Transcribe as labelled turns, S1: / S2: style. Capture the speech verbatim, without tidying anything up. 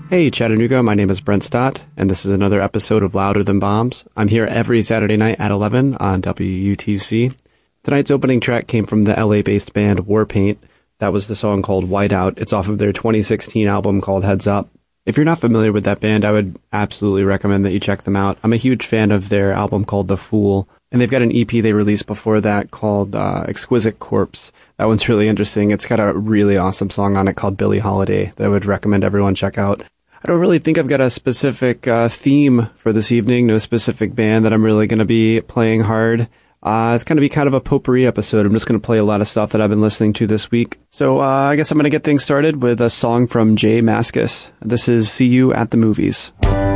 S1: Hey Chattanooga, my name is Brent Stott, and this is another episode of Louder Than Bombs. I'm here every Saturday night at eleven on W U T C. Tonight's opening track came from the L A-based band Warpaint. That was the song called Whiteout. It's off of their twenty sixteen album called Heads Up. If you're not familiar with that band, I would absolutely recommend that you check them out. I'm a huge fan of their album called The Fool, and they've got an E P they released before that called uh, Exquisite Corpse. That one's really interesting. It's got a really awesome song on it called Billie Holiday that I would recommend everyone check out. I don't really think I've got a specific uh, theme for this evening, no specific band that I'm really going to be playing hard. Uh, it's going to be kind of a potpourri episode. I'm just going to play a lot of stuff that I've been listening to this week. So uh, I guess I'm going to get things started with a song from Jay Mascis. This is See You at the Movies.